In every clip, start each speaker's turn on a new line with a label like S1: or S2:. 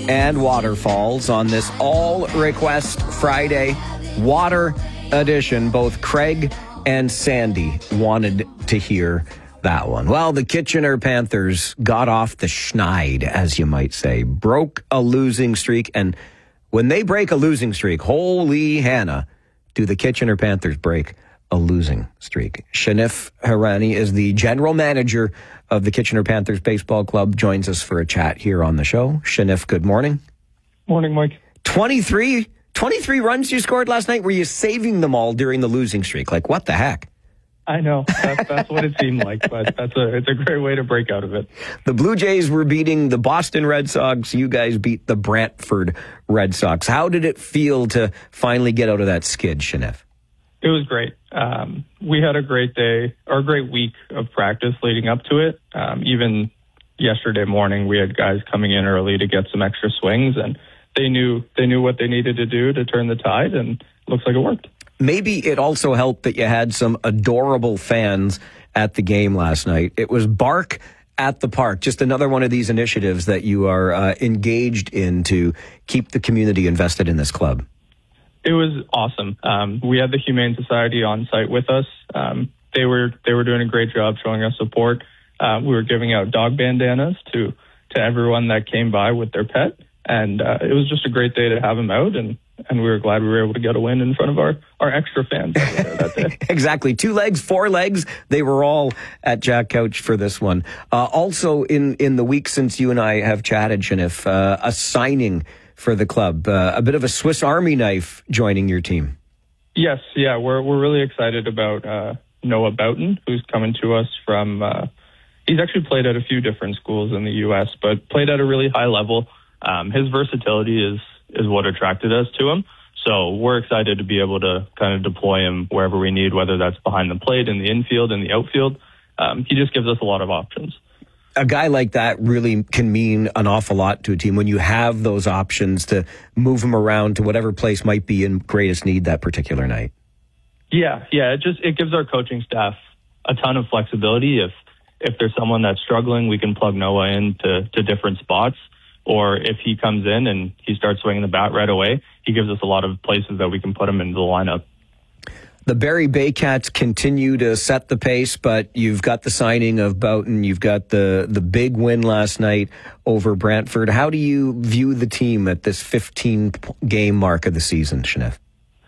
S1: and waterfalls on this All Request Friday Water Edition. Both Craig and Sandy wanted to hear that one. Well, the Kitchener Panthers got off the schneid, as you might say, broke a losing streak. And when they break a losing streak, holy Hannah, do the Kitchener Panthers break a losing streak. Shanif Hirani is the general manager of the Kitchener Panthers Baseball Club, joins us for a chat here on the show. Shanif, good morning.
S2: Morning, Mike.
S1: 23 runs you scored last night. Were you saving them all during the losing streak? Like, what the heck?
S2: I know. That's what it seemed like, but it's a great way to break out of it.
S1: The Blue Jays were beating the Boston Red Sox. You guys beat the Brantford Red Sox. How did it feel to finally get out of that skid, Shanif?
S2: It was great. We had a great day, or a great week of practice leading up to it. Even yesterday morning, we had guys coming in early to get some extra swings, and they knew what they needed to do to turn the tide, and it looks like it worked.
S1: Maybe it also helped that you had some adorable fans at the game last night. It was Bark at the Park, just another one of these initiatives that you are engaged in to keep the community invested in this club.
S2: It was awesome. We had the Humane Society on site with us. They were doing a great job showing us support. We were giving out dog bandanas to everyone that came by with their pet, and it was just a great day to have them out, and we were glad we were able to get a win in front of our extra fans that were there that day.
S1: Exactly. 2 legs, 4 legs. They were all at Jack Couch for this one. Also, in the week since you and I have chatted, Shanif, a signing for the club, a bit of a Swiss Army knife joining your team. Yes,
S2: yeah, we're really excited about Noah Boughton, who's coming to us from. He's actually played at a few different schools in the U.S., but played at a really high level. His versatility is what attracted us to him. So we're excited to be able to kind of deploy him wherever we need, whether that's behind the plate, in the infield, in the outfield. He just gives us a lot of options.
S1: A guy like that really can mean an awful lot to a team when you have those options to move him around to whatever place might be in greatest need that particular night.
S2: Yeah. It gives our coaching staff a ton of flexibility. If there's someone that's struggling, we can plug Noah in to different spots. Or if he comes in and he starts swinging the bat right away, he gives us a lot of places that we can put him into the lineup.
S1: The Barrie Baycats continue to set the pace, but you've got the signing of Boughton. You've got the big win last night over Brantford. How do you view the team at this 15-game mark of the season, Shanif?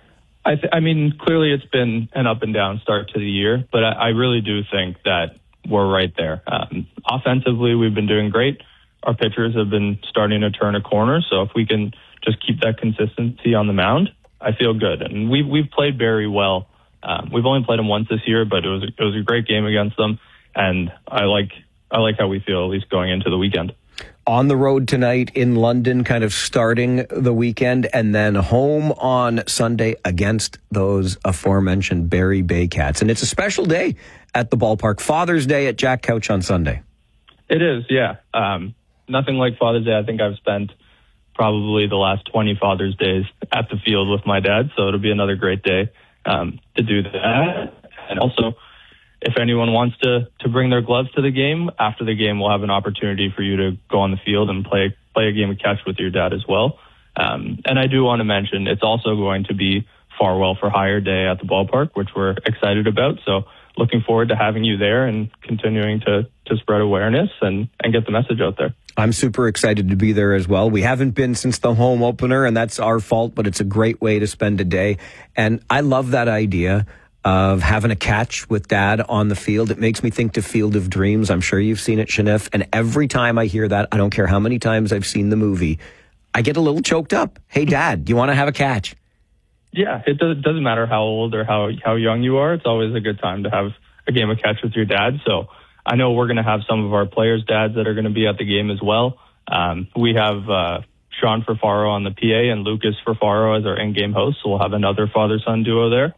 S2: I mean, clearly it's been an up and down start to the year, but I really do think that we're right there. Offensively, we've been doing great. Our pitchers have been starting to turn a corner, so if we can just keep that consistency on the mound, I feel good. And we've played Barrie well. We've only played them once this year, but it was a great game against them, and I like how we feel, at least going into the weekend.
S1: On the road tonight in London, kind of starting the weekend, and then home on Sunday against those aforementioned Barrie Baycats. And it's a special day at the ballpark. Father's Day at Jack Couch on Sunday.
S2: It is, yeah. Nothing like Father's Day. I think I've spent probably the last 20 Father's Days at the field with my dad, so it'll be another great day to do that. And also, if anyone wants to bring their gloves to the game, after the game we'll have an opportunity for you to go on the field and play a game of catch with your dad as well. And I do want to mention it's also going to be Farwell for Hire Day at the ballpark, which we're excited about. So looking forward to having you there and continuing to spread awareness and get the message out there.
S1: I'm super excited to be there as well. We haven't been since the home opener, and that's our fault, but it's a great way to spend a day. And I love that idea of having a catch with Dad on the field. It makes me think to Field of Dreams. I'm sure you've seen it, Shanif. And every time I hear that, I don't care how many times I've seen the movie, I get a little choked up. Hey, Dad, do you want to have a catch?
S2: Yeah, it doesn't matter how old or how young you are. It's always a good time to have a game of catch with your dad. So I know we're going to have some of our players' dads that are going to be at the game as well. We have Sean Furfaro on the PA and Lucas Furfaro as our in-game host. So we'll have another father-son duo there.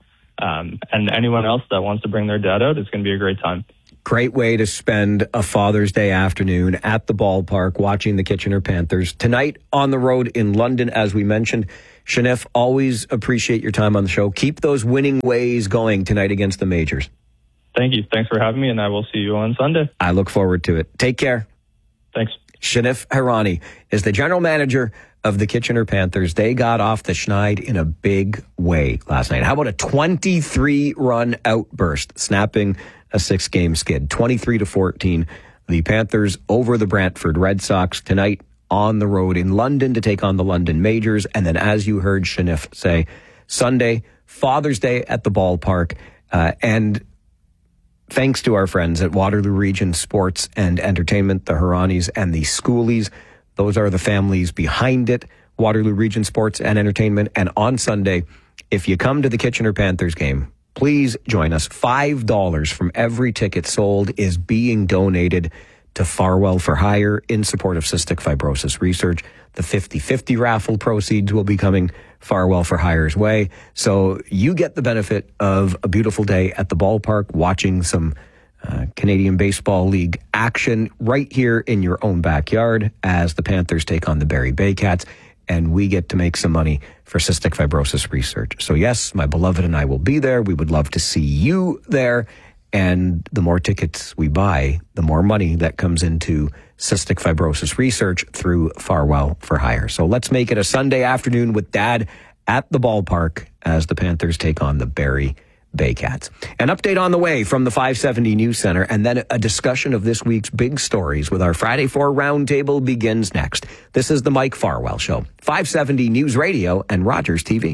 S2: And anyone else that wants to bring their dad out, it's going to be a great time.
S1: Great way to spend a Father's Day afternoon at the ballpark watching the Kitchener Panthers. Tonight on the road in London, as we mentioned. Shanif, always appreciate your time on the show. Keep those winning ways going tonight against the Majors.
S2: Thank you. Thanks for having me, and I will see you on Sunday.
S1: I look forward to it. Take care.
S2: Thanks.
S1: Shanif Hirani is the general manager of the Kitchener Panthers. They got off the schneid in a big way last night. How about a 23-run outburst, snapping a 6-game skid, 23-14. The Panthers over the Brantford Red Sox tonight on the road in London to take on the London Majors. And then, as you heard Shanif say, Sunday, Father's Day at the ballpark. And thanks to our friends at Waterloo Region Sports and Entertainment, the Hiranis and the Schoolies. Those are the families behind it, Waterloo Region Sports and Entertainment. And on Sunday, if you come to the Kitchener Panthers game, please join us. $5 from every ticket sold is being donated to Farwell for Hire in support of cystic fibrosis research. The 50-50 raffle proceeds will be coming Farwell for Hire's way. So you get the benefit of a beautiful day at the ballpark, watching some Canadian Baseball League action right here in your own backyard as the Panthers take on the Barrie Baycats, and we get to make some money for cystic fibrosis research. So yes, my beloved and I will be there. We would love to see you there. And the more tickets we buy, the more money that comes into cystic fibrosis research through Farwell for Hire. So let's make it a Sunday afternoon with Dad at the ballpark as the Panthers take on the Barrie Baycats. An update on the way from the 570 News Center, and then a discussion of this week's big stories with our Friday 4 Roundtable begins next. This is the Mike Farwell Show, 570 News Radio and Rogers TV.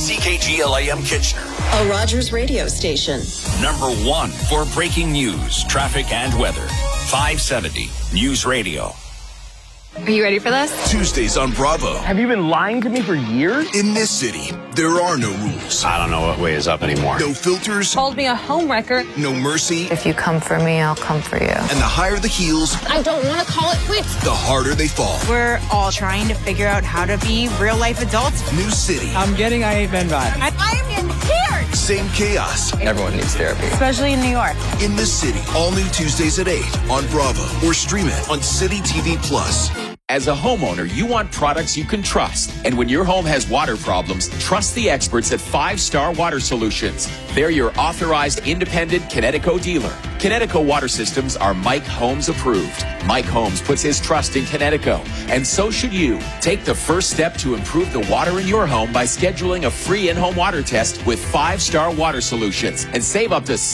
S3: CKGLAM Kitchener,
S4: a Rogers radio station.
S3: Number 1 for breaking news, traffic, and weather. 570 News Radio.
S5: Are you ready for this?
S3: Tuesdays on Bravo.
S6: Have you been lying to me for years?
S3: In this city, there are no rules.
S7: I don't know what way is up anymore.
S3: No filters.
S5: Called me a homewrecker.
S3: No mercy.
S8: If you come for me, I'll come for you.
S3: And the higher the heels,
S5: I don't want to call it quits.
S3: the harder they fall.
S9: We're all trying to figure out how to be real-life adults.
S3: New city.
S6: I'm getting I Ain't Been Bad.
S9: I'm in here!
S3: Same chaos.
S7: Everyone needs therapy.
S9: Especially in New York.
S3: In this city. All new Tuesdays at 8 on Bravo. Or stream it on City TV Plus.
S10: As a homeowner, you want products you can trust. And when your home has water problems, trust the experts at 5 Star Water Solutions. They're your authorized independent Connecticut dealer. Connecticut Water Systems are Mike Holmes approved. Mike Holmes puts his trust in Connecticut, and so should you. Take the first step to improve the water in your home by scheduling a free in-home water test with 5 Star Water Solutions and save up to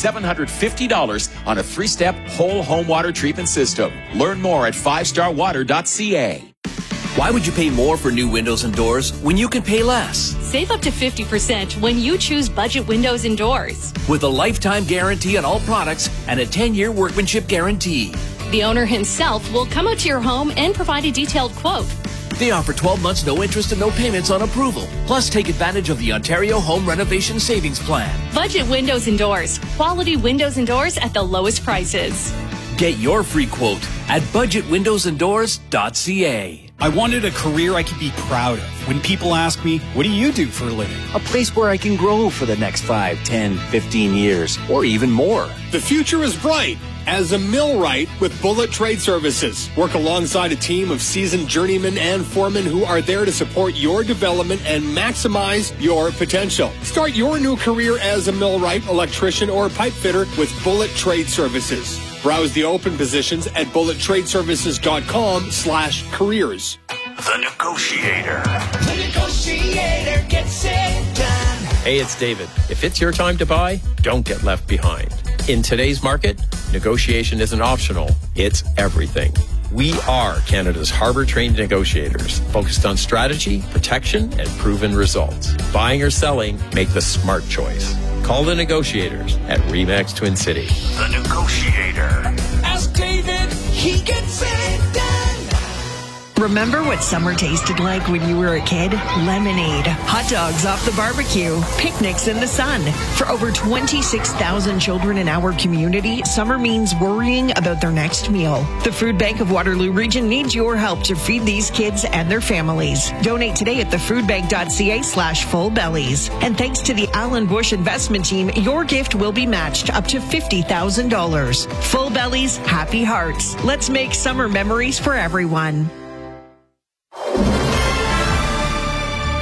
S10: $750 on a 3-step whole home water treatment system. Learn more at 5starwater.ca.
S11: Why would you pay more for new windows and doors when you can pay less?
S12: Save up to 50% when you choose Budget Windows and Doors.
S11: With a lifetime guarantee on all products and a 10-year workmanship guarantee.
S12: The owner himself will come out to your home and provide a detailed quote.
S11: They offer 12 months no interest and no payments on approval. Plus, take advantage of the Ontario Home Renovation Savings Plan.
S12: Budget Windows and Doors. Quality windows and doors at the lowest prices.
S11: Get your free quote at budgetwindowsanddoors.ca.
S13: I wanted a career I could be proud of. When people ask me, what do you do for a living?
S14: A place where I can grow for the next 5, 10, 15 years, or even more.
S15: The future is bright. As a millwright with Bullet Trade Services. Work alongside a team of seasoned journeymen and foremen who are there to support your development and maximize your potential. Start your new career as a millwright, electrician, or pipe fitter with Bullet Trade Services. Browse the open positions at bullettradeservices.com/careers.
S3: The Negotiator.
S16: The Negotiator gets it done.
S17: Hey, it's David. If it's your time to buy, don't get left behind. In today's market, negotiation isn't optional, it's everything. We are Canada's harbor-trained negotiators, focused on strategy, protection, and proven results. Buying or selling, make the smart choice. Call the negotiators at RE/MAX Twin City.
S3: The Negotiator.
S16: Ask David, he gets it done.
S18: Remember what summer tasted like when you were a kid? Lemonade, hot dogs off the barbecue, picnics in the sun. For over 26,000 children in our community, summer means worrying about their next meal. The Food Bank of Waterloo Region needs your help to feed these kids and their families. Donate today at thefoodbank.ca/fullbellies. And thanks to the Alan Bush Investment Team, your gift will be matched up to $50,000. Full Bellies, happy hearts. Let's make summer memories for everyone.
S19: From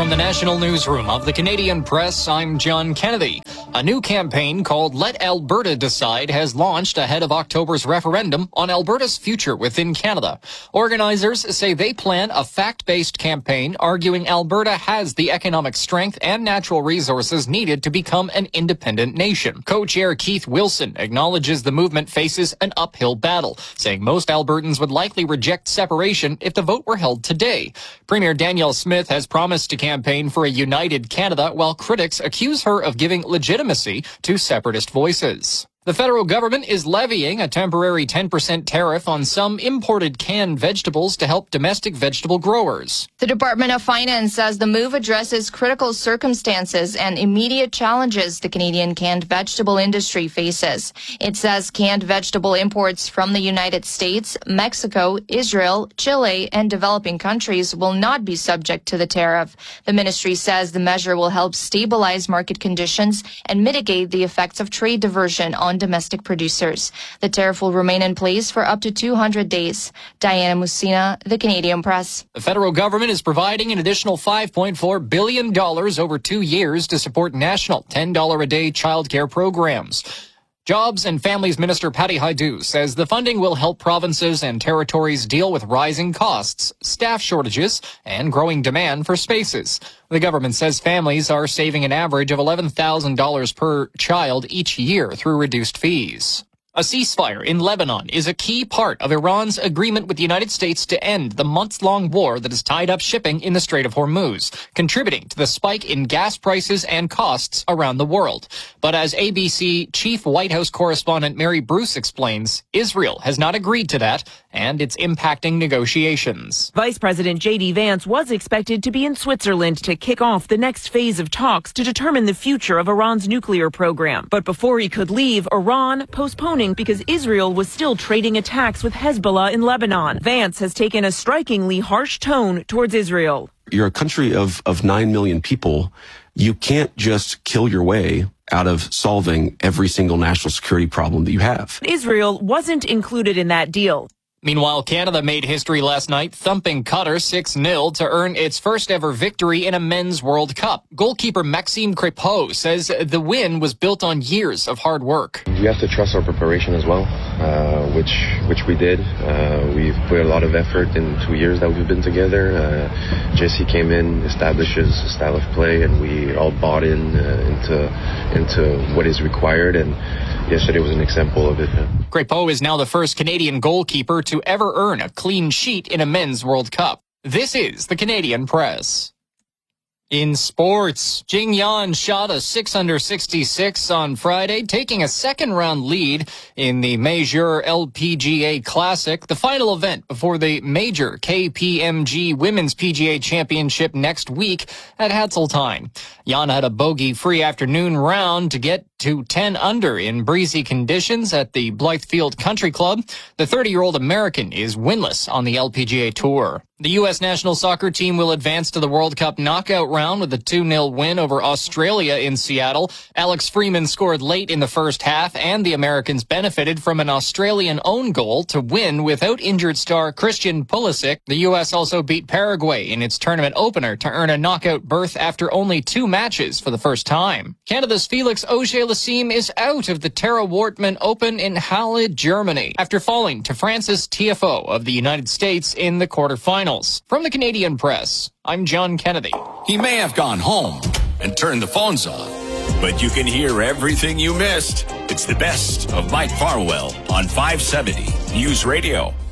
S19: From the National Newsroom of the Canadian Press, I'm John Kennedy. A new campaign called Let Alberta Decide has launched ahead of October's referendum on Alberta's future within Canada. Organizers say they plan a fact-based campaign arguing Alberta has the economic strength and natural resources needed to become an independent nation. Co-chair Keith Wilson acknowledges the movement faces an uphill battle, saying most Albertans would likely reject separation if the vote were held today. Premier Danielle Smith has promised to campaign for a united Canada, while critics accuse her of giving legitimacy to separatist voices. The federal government is levying a temporary 10% tariff on some imported canned vegetables to help domestic vegetable growers.
S8: The Department of Finance says the move addresses critical circumstances and immediate challenges the Canadian canned vegetable industry faces. It says canned vegetable imports from the United States, Mexico, Israel, Chile, and developing countries will not be subject to the tariff. The ministry says the measure will help stabilize market conditions and mitigate the effects of trade diversion on domestic producers. The tariff will remain in place for up to 200 days. Diana Musina, The Canadian Press.
S19: The federal government is providing an additional $5.4 billion over 2 years to support national $10 a day childcare programs. Jobs and Families Minister Patty Hajdu says the funding will help provinces and territories deal with rising costs, staff shortages, and growing demand for spaces. The government says families are saving an average of $11,000 per child each year through reduced fees. A ceasefire in Lebanon is a key part of Iran's agreement with the United States to end the months-long war that has tied up shipping in the Strait of Hormuz, contributing to the spike in gas prices and costs around the world. But as ABC Chief White House correspondent Mary Bruce explains, Israel has not agreed to that, and it's impacting negotiations.
S20: Vice President J.D. Vance was expected to be in Switzerland to kick off the next phase of talks to determine the future of Iran's nuclear program. But before he could leave, Iran postponed because Israel was still trading attacks with Hezbollah in Lebanon. Vance has taken a strikingly harsh tone towards Israel.
S21: You're a country of 9 million people. You can't just kill your way out of solving every single national security problem that you have.
S20: Israel wasn't included in that deal.
S19: Meanwhile, Canada made history last night, thumping Qatar 6-0 to earn its first ever victory in a men's World Cup. Goalkeeper Maxime Crépeau says the win was built on years of hard work.
S22: We have to trust our preparation as well, which we did. We've put a lot of effort in 2 years that we've been together. Jesse came in, establishes a style of play, and we all bought into what is required, and yesterday was an example of it.
S19: Crépeau is now the first Canadian goalkeeper to ever earn a clean sheet in a men's World Cup. This is the Canadian Press. In sports, Jing Yan shot a 666 on Friday, taking a second-round lead in the Major LPGA Classic, the final event before the major KPMG Women's PGA Championship next week at Hatzeltine. Yan had a bogey-free afternoon round to get to 10 under in breezy conditions at the Blythefield Country Club. The 30-year-old American is winless on the LPGA Tour. The U.S. national soccer team will advance to the World Cup knockout round with a 2-0 win over Australia in Seattle. Alex Freeman scored late in the first half, and the Americans benefited from an Australian own goal to win without injured star Christian Pulisic. The U.S. also beat Paraguay in its tournament opener to earn a knockout berth after only 2 matches for the first time. Canada's Felix Auger-Aliassime is out of the Tara Wortmann Open in Halle, Germany, after falling to Francis Tiafoe of the United States in the quarterfinals. From the Canadian Press, I'm John Kennedy.
S3: He may have gone home and turned the phones off, but you can hear everything you missed. It's the best of Mike Farwell on 570 News Radio.